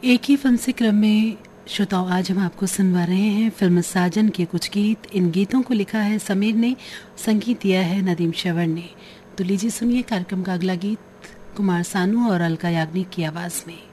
एक ही फिल्म से क्रम में श्रोताओं आज हम आपको सुनवा रहे हैं फिल्म साजन के कुछ गीत। इन गीतों को लिखा है समीर ने, संगीत दिया है नदीम श्रवण ने। तो लीजिए सुनिए कार्यक्रम का अगला गीत कुमार सानू और अलका याग्निक की आवाज में।